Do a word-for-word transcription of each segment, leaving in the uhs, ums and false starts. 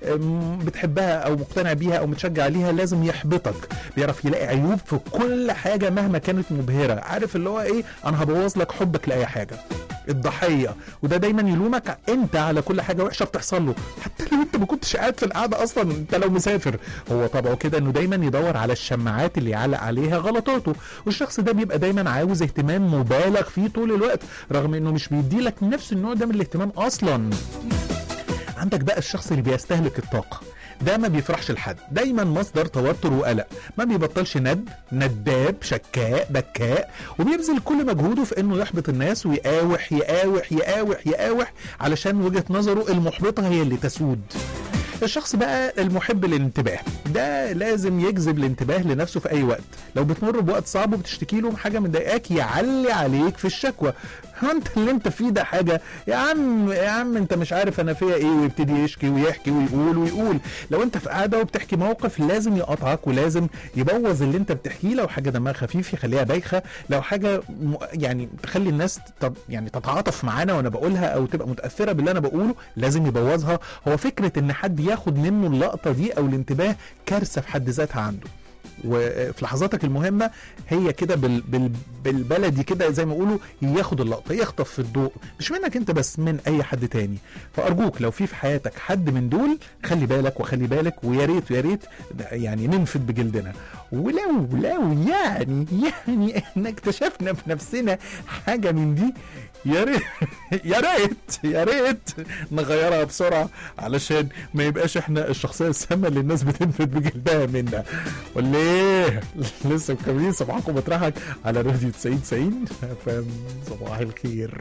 بتحبها او مقتنع بيها او متشجع عليها لازم يحبطك. بيعرف يلاقي عيوب في كل حاجه مهما كانت مبهره. عارف اللي هو ايه، انا هبوظ لك حبك لاي حاجه. الضحيه، وده دايما يلومك انت على كل حاجه وحشه بتحصل له، حتى لو انت ما كنتش قاعد في القعده اصلا، انت لو مسافر. هو طبعه كده انه دايما يدور على الشماعات اللي يعلق عليها غلطاته، والشخص ده بيبقى دايما عاوز اهتمام مبالغ فيه طول الوقت، رغم انه مش بيديلك نفس النوع ده من الاهتمام اصلا. عندك بقى الشخص اللي بيستهلك الطاقه، ده ما بيفرحش لحد، دايما مصدر توتر وقلق، ما بيبطلش ند نداب شكاء بكاء، وبيبذل كل مجهوده في انه يحبط الناس ويقاوح يقاوح يقاوح يقاوح علشان وجهة نظره المحبطة هي اللي تسود. الشخص بقى المحب للانتباه، ده لازم يجذب الانتباه لنفسه في اي وقت. لو بتمر بوقت صعب وبتشتكي له حاجه مضايقاك يعلي عليك في الشكوى. ها انت اللي انت فيه ده حاجه يا عم يا عم انت مش عارف انا فيها ايه، ويبتدي يشكي ويحكي ويقول ويقول. لو انت في قاعده وبتحكي موقف لازم يقطعك ولازم يبوظ اللي انت بتحكيه. لو حاجه دمها خفيف يخليها بايخه، لو حاجه م... يعني تخلي الناس تب... يعني تتعاطف معانا وانا بقولها او تبقى متاثره باللي انا بقوله لازم يبوظها. هو فكره ان حد ياخد منه اللقطه دي او الانتباه كارثه في حد ذاتها عنده. وفي لحظاتك المهمه هي كده بال بال بالبلدي كده زي ما يقولوا ياخد اللقطه، يخطف في الضوء، مش منك انت بس من اي حد تاني. فارجوك لو في في حياتك حد من دول خلي بالك وخلي بالك، ويا ريت ويا ريت يعني ننفد بجلدنا. ولو لو يعني يعني احنا اكتشفنا في نفسنا حاجه من دي، يا ريت يا ريت يا ريت نغيرها بسرعه علشان ما يبقاش احنا الشخصيه السامه اللي الناس بتنفد بجلدها منا. ولا ايه؟ لسه مكملين صباحكم مطرحك على راديو تسعين تسعين. صباح الخير.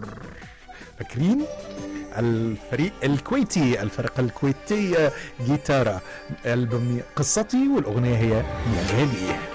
فاكرين الفريق الكويتي، الفرقه الكويتيه جيتارا، ألبوم قصتي، والاغنيه هي يا غالي.